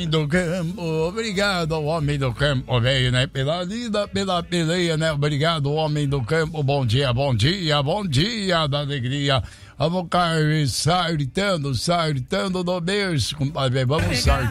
Do campo, obrigado ao homem do campo, velho, né? Pela lida, pela peleia, né? Obrigado, homem do campo. Bom dia, bom dia, bom dia da alegria. Vamos sartando no berço, compadre. Vamos sartando.